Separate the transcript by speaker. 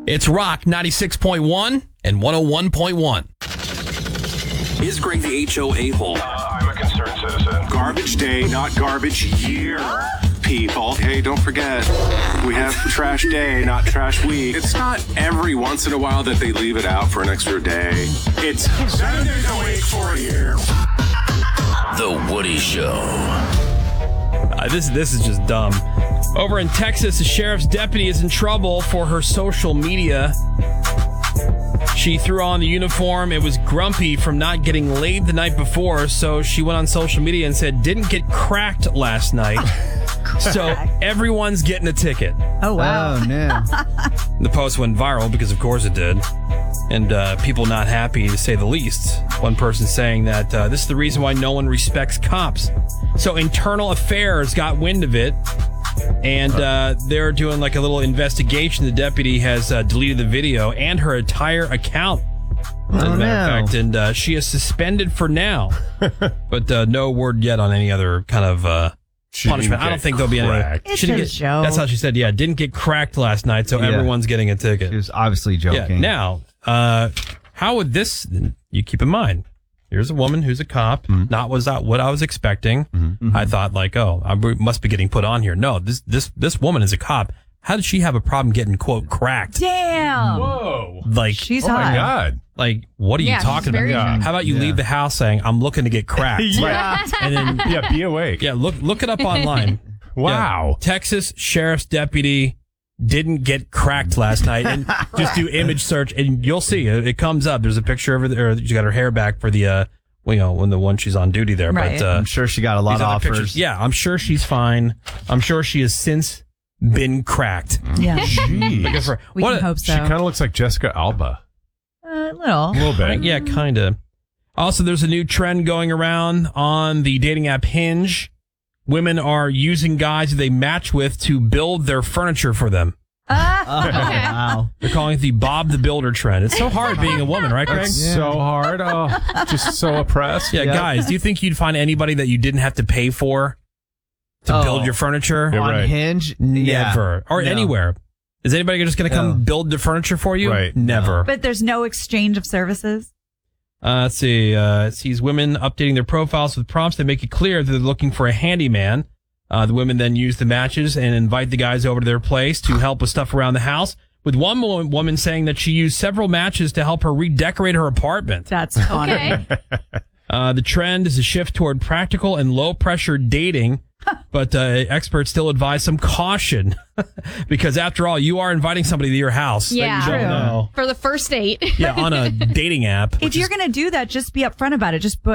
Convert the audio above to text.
Speaker 1: It's Rock 96.1 and 101.1.
Speaker 2: Is Greg the HOA hole?
Speaker 3: I'm a concerned citizen.
Speaker 4: Garbage day, not garbage year. People, hey, don't forget, we have trash day, not trash week. It's not every once in a while that they leave it out for an extra day. It's 7 days a week for a year.
Speaker 2: The Woody Show.
Speaker 1: This is just dumb. Over in Texas, a sheriff's deputy is in trouble for her social media. She threw on the uniform. It was grumpy from not getting laid the night before, so she went on social media and said, didn't get cracked last night. So everyone's getting a ticket.
Speaker 5: Oh, wow.
Speaker 6: Oh, no.
Speaker 1: The post went viral because, of course, it did. And people not happy, to say the least. One person saying that this is the reason why no one respects cops. So Internal Affairs got wind of it, and they're doing like a little investigation. The deputy has deleted the video and her entire account, as a matter of fact, and she is suspended for now. But no word yet on any other kind of punishment. I don't think there'll be any.
Speaker 5: It's a joke.
Speaker 1: That's how she said. Yeah, didn't get cracked last night, so everyone's getting a ticket.
Speaker 6: She was obviously joking.
Speaker 1: Yeah. Now, how would this? You keep in mind. Here's a woman who's a cop.
Speaker 6: Mm-hmm.
Speaker 1: Not what I was expecting. Mm-hmm. I thought like, oh, I must be getting put on here. No, this woman is a cop. How did she have a problem getting, quote, cracked?
Speaker 5: Damn.
Speaker 3: Whoa.
Speaker 1: Like,
Speaker 5: She's
Speaker 3: Oh,
Speaker 5: hot.
Speaker 3: my God.
Speaker 1: like, what are you talking about?
Speaker 3: Yeah.
Speaker 1: How about you leave the house saying, I'm looking to get cracked?
Speaker 3: Yeah.
Speaker 1: And then,
Speaker 3: Yeah, be awake.
Speaker 1: yeah, look it up online.
Speaker 3: Wow.
Speaker 1: Yeah, Texas sheriff's deputy didn't get cracked last night, and just do image search and you'll see it comes up. There's a picture of her, or she got her hair back for the, when the one she's on duty there.
Speaker 5: Right.
Speaker 1: But
Speaker 6: I'm sure she got a lot
Speaker 1: these
Speaker 6: of
Speaker 1: other
Speaker 6: offers.
Speaker 1: pictures, yeah, I'm sure she's fine. I'm sure she has since been cracked.
Speaker 5: Yeah.
Speaker 1: Good for her.
Speaker 5: We can hope so.
Speaker 3: She kind of looks like Jessica Alba.
Speaker 5: A little.
Speaker 3: A little bit.
Speaker 1: Yeah, kind of. Also, there's a new trend going around on the dating app Hinge. Women are using guys they match with to build their furniture for them.
Speaker 6: Wow.
Speaker 1: They're calling it the Bob the Builder trend. It's so hard being a woman, right, Craig?
Speaker 3: It's so hard. Oh, just so oppressed.
Speaker 1: Yeah, guys, do you think you'd find anybody that you didn't have to pay for to build your furniture?
Speaker 3: Yeah,
Speaker 6: On
Speaker 3: right.
Speaker 6: Hinge?
Speaker 1: Never. Or
Speaker 6: No.
Speaker 1: anywhere. Is anybody just going to come
Speaker 6: No.
Speaker 1: build the furniture for you?
Speaker 3: Right.
Speaker 1: Never.
Speaker 5: But there's no exchange of services?
Speaker 1: Let's see. It sees women updating their profiles with prompts that make it clear that they're looking for a handyman. The women then use the matches and invite the guys over to their place to help with stuff around the house. With one woman saying that she used several matches to help her redecorate her apartment.
Speaker 5: That's funny.
Speaker 7: Okay.
Speaker 1: The trend is a shift toward practical and low-pressure dating, but experts still advise some caution because, after all, you are inviting somebody to your house
Speaker 7: Yeah.
Speaker 1: that you don't
Speaker 5: True.
Speaker 1: know.
Speaker 7: For the first date.
Speaker 1: Yeah, on a dating app.
Speaker 5: If you're going to do that, just be upfront about it. Just